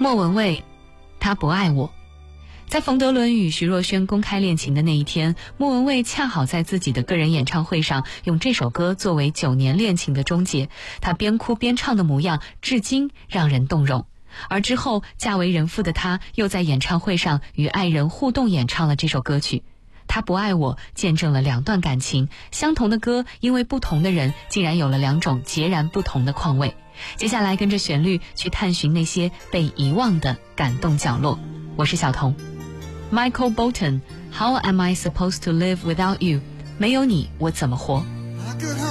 莫文蔚，他不爱我。在冯德伦与徐若瑄公开恋情的那一天，莫文蔚恰好在自己的个人演唱会上用这首歌作为9年恋情的终结，她边哭边唱的模样至今让人动容。而之后嫁为人妇的她又在演唱会上与爱人互动演唱了这首歌曲。他不爱我见证了2段感情，相同的歌因为不同的人竟然有了2种截然不同的况味。接下来跟着旋律去探寻那些被遗忘的感动角落。我是小童。 Michael Bolton, How am I supposed to live without you? 没有你我怎么活。